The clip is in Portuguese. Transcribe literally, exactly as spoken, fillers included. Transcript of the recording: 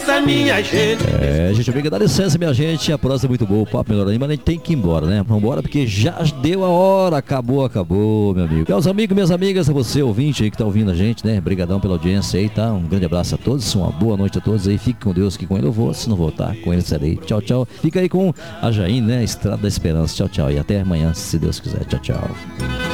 licença, minha gente. É, gente, amiga, dá licença, minha gente. A prosa é muito boa, o papo melhor aí, mas a gente tem que ir embora, né? Vamos embora porque já deu a hora. Acabou, acabou, meu amigo. Meus amigos, minhas amigas, a você, ouvinte aí que tá ouvindo a gente, né? Obrigadão pela audiência aí, tá? Um grande abraço a todos, uma boa noite a todos aí. Fique com Deus, que com ele eu vou. Se não voltar, com ele serei. Tchau, tchau. Fica aí com a Jaine, né? Estrada da Esperança. Tchau, tchau. E até amanhã, se Deus quiser. Tchau, tchau.